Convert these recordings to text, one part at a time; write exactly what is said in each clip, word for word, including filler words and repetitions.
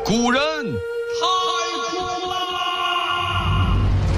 古人太苦啦！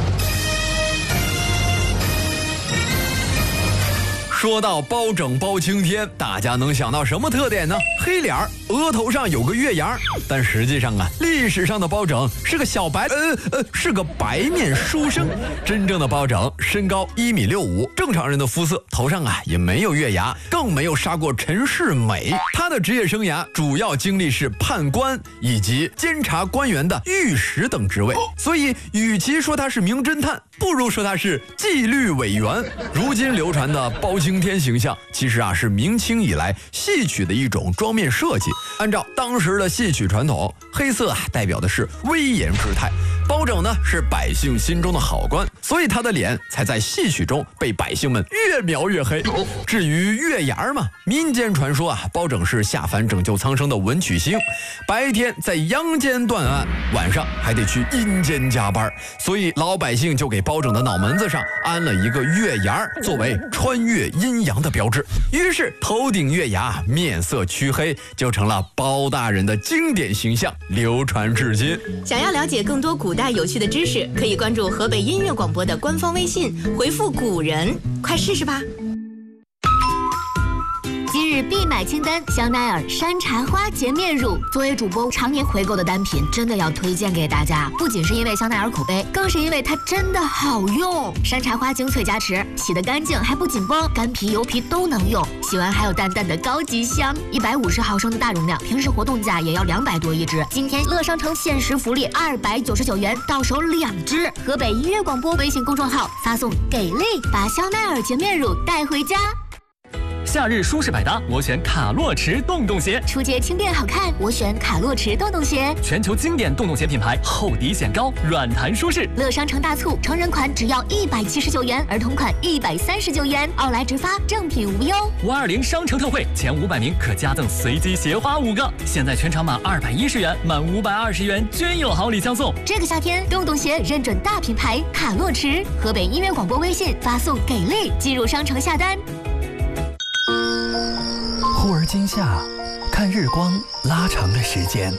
说到包拯包青天，大家能想到什么特点呢？黑脸儿，额头上有个月牙，但实际上啊，历史上的包拯是个小白，呃呃，是个白面书生。真正的包拯身高一米六五，正常人的肤色，头上啊也没有月牙，更没有杀过陈世美。他的职业生涯主要经历是判官以及监察官员的御史等职位，所以与其说他是名侦探，不如说他是纪律委员。如今流传的包青天形象，其实啊是明清以来戏曲的一种妆面设计。按照当时的戏曲传统，黑色啊代表的是威严之态，包拯呢是百姓心中的好官，所以他的脸才在戏曲中被百姓们越描越黑。至于月牙嘛，民间传说啊，包拯是下凡拯救苍生的文曲星，白天在阳间断案，晚上还得去阴间加班，所以老百姓就给包拯的脑门子上安了一个月牙，作为穿越阴阳的标志。于是头顶月牙，面色黢黑，就成了包大人的经典形象，流传至今。 想要了解更多古代有趣的知识，可以关注河北音乐广播的官方微信，回复古人，快试试吧。 今日必买清单，香奈儿山茶花洁面乳。作为主播常年回购的单品，真的要推荐给大家。不仅是因为香奈儿口碑，更是因为它真的好用。山茶花精粹加持，洗得干净还不紧绷，干皮油皮都能用。洗完还有淡淡的高级香。一百五十毫升的大容量，平时活动价也要两百多一支。今天乐商城限时福利二百九十九元，到手两支。河北音乐广播微信公众号发送给力，把香奈儿洁面乳带回家。 夏日舒适百搭，我选卡洛驰洞洞鞋。 出街轻便好看，我选卡洛驰洞洞鞋。 全球经典洞洞鞋品牌，厚底显高，软弹舒适。 乐商城大促，成人款只要一百七十九元，儿童款一百三十九元，奥莱直发，正品无忧。 五二零商城特惠，前五百名可加赠随机鞋花五个。现在全场满二百一十元，满五百二十元均有好礼相送。 这个夏天，洞洞鞋认准大品牌卡洛驰。河北音乐广播微信发送给力，进入商城下单。 忽而今夏，看日光拉长了时间，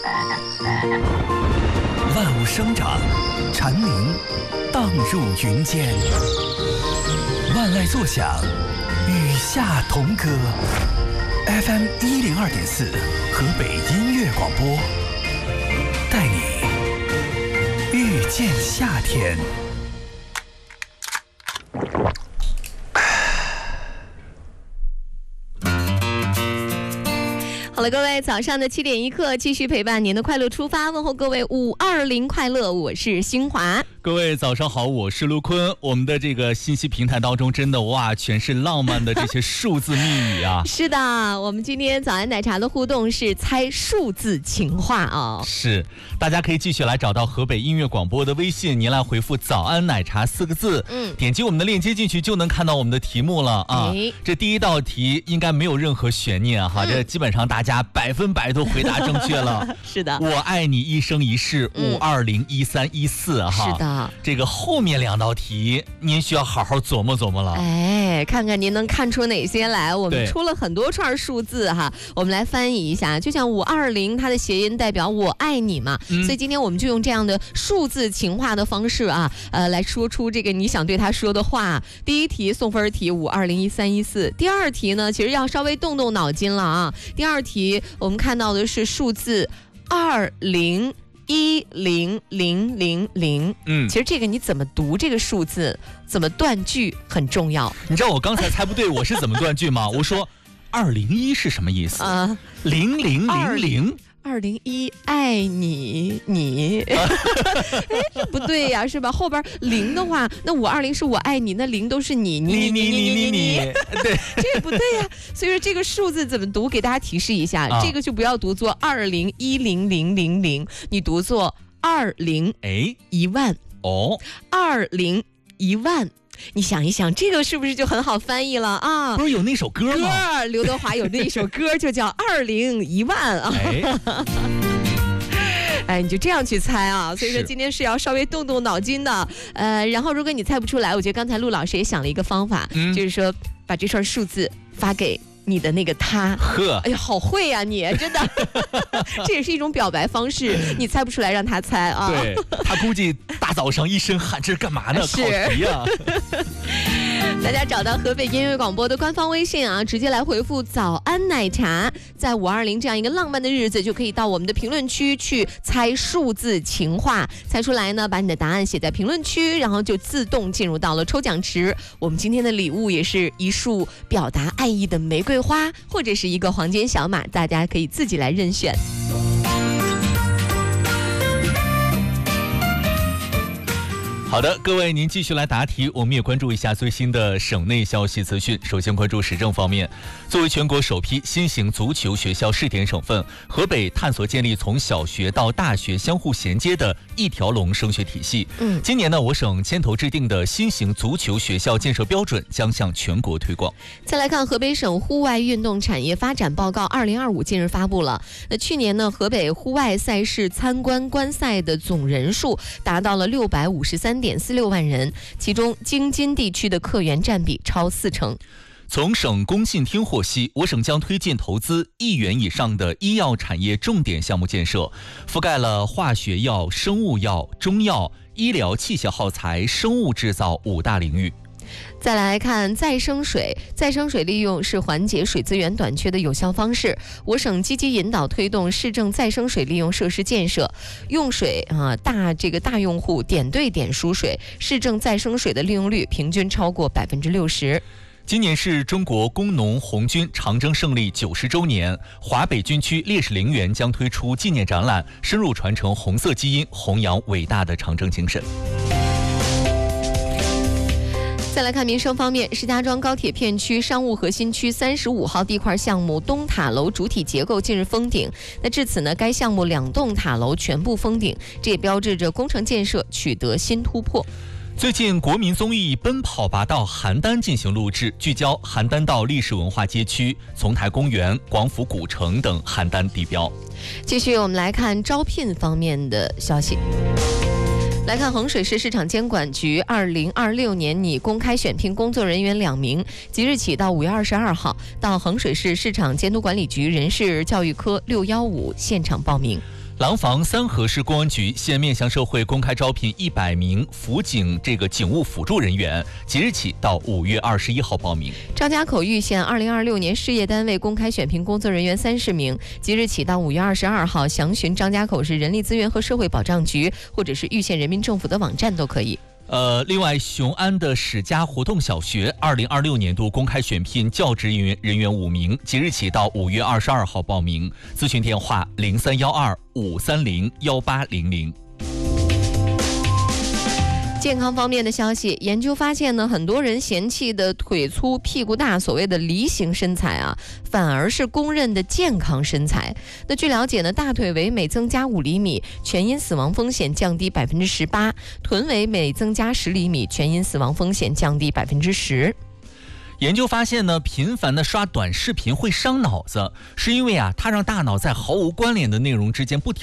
万物生长，蝉鸣荡入云间，万籁作响，与夏同歌。F M 一零二点四，河北音乐广播，带你遇见夏天。 好了，各位，早上的七点一刻，继续陪伴您的快乐出发，问候各位五二零快乐，我是新华。 各位早上好，我是陆坤。我们的这个信息平台当中，真的哇，全是浪漫的这些数字密语啊！ 是的，我们今天早安奶茶的互动是猜数字情话哦。 是，大家可以继续来找到河北音乐广播的微信，您来回复“早安奶茶”四个字，嗯，点击我们的链接进去就能看到我们的题目了啊。哎、这第一道题应该没有任何悬念哈，嗯、这基本上大家百分百都回答正确了。 是的， 我爱你一生一世，五二零一三一四哈。 是的。 这个后面两道题您需要好好琢磨琢磨了， 哎，看看您能看出哪些来。我们出了很多串数字哈，我们来翻译一下。就像五二零，它的谐音代表我爱你嘛、嗯、所以今天我们就用这样的数字情话的方式啊，呃，来说出这个你想对他说的话。第一题送分题五二零一三一四，第二题呢其实要稍微动动脑筋了啊。第二题我们看到的是数字二零一零零零零，嗯，其实这个你怎么读这个数字，怎么断句很重要。 你知道我刚才猜不对，我是怎么断句吗？我说二零一是什么意思？啊，零零零零。 二零一爱你你，哎，这不对呀，是吧？后边零的话，那五二零是我爱你，那零都是你你你你你你， 对， 这也不对呀。所以说这个数字怎么读，给大家提示一下，啊、这个就不要读作二零一零零零零，你读作二零哎一万哦，二零一万。你想一想，这个是不是就很好翻译了啊？ 不是有那首歌吗？ 歌，刘德华有那首歌就叫《二零一万》啊。哎哎，你就这样去猜啊！所以说今天是要稍微动动脑筋的。呃，然后如果你猜不出来，我觉得刚才陆老师也想了一个方法，嗯、就是说把这串数字发给你的那个他。 呵， 哎呀，好会呀、啊、你，真的，这也是一种表白方式，你猜不出来让他猜啊。 对，他估计大早上一身汗，这是干嘛呢？考题啊。 大家找到河北音乐广播的官方微信啊，直接来回复早安奶茶，在五二零这样一个浪漫的日子，就可以到我们的评论区去猜数字情话，猜出来呢，把你的答案写在评论区，然后就自动进入到了抽奖池。我们今天的礼物也是一束表达爱意的玫瑰花，或者是一个黄金小马，大家可以自己来任选。 好的，各位，您继续来答题。我们也关注一下最新的省内消息资讯。首先关注时政方面，作为全国首批新型足球学校试点省份，河北探索建立从小学到大学相互衔接的一条龙升学体系。嗯，今年呢，我省牵头制定的新型足球学校建设标准将向全国推广。 再来看河北省户外运动产业发展报告二零二五近日发布了。那去年呢，河北户外赛事参观观赛的总人数达到了六百五十三点四六万人，其中京津地区的客源占比超四成。 从省工信厅获悉，我省将推进投资亿元以上的医药产业重点项目建设，覆盖了化学药、生物药、中药、医疗器械耗材、生物制造五大领域。 再来看再生水，再生水利用是缓解水资源短缺的有效方式。我省积极引导推动市政再生水利用设施建设，用水啊大这个大用户点对点输水，市政再生水的利用率平均超过百分之六十。 今年是中国工农红军长征胜利九十周年，华北军区烈士陵园将推出纪念展览，深入传承红色基因，弘扬伟大的长征精神。 再来看民生方面，石家庄高铁片区商务核心区三十五号地块项目东塔楼主体结构近日封顶。那至此呢，该项目两栋塔楼全部封顶，这也标志着工程建设取得新突破。 最近，国民综艺《奔跑吧》到邯郸进行录制，聚焦邯郸道历史文化街区、丛台公园、广府古城等邯郸地标。 继续，我们来看招聘方面的消息。来看衡水市市场监管局二零二六年拟公开选聘工作人员两名，即日起到五月二十二号到衡水市市场监督管理局人事教育科六一五现场报名。 廊坊三河市公安局现面向社会公开招聘一百名辅警这个警务辅助人员，即日起到五月二十一号报名。 张家口玉县二零二六年事业单位公开选聘工作人员三十名，即日起到五月二十二号详询张家口市人力资源和社会保障局或者是玉县人民政府的网站都可以。 呃，另外，雄安的史家胡同小学二零二六年度公开选聘教职人员人员五名，即日起到五月二十二号报名。咨询电话零三幺二五三零幺八零零。 健康方面的消息，研究发现呢，很多人嫌弃的腿粗、屁股大，所谓的梨形身材啊，反而是公认的健康身材。那据了解呢，大腿围每增加五厘米，全因死亡风险降低百分之十八；臀围每增加十厘米，全因死亡风险降低百分之十。 研究发现呢，频繁的刷短视频会伤脑子，是因为啊，它让大脑在毫无关联的内容之间不停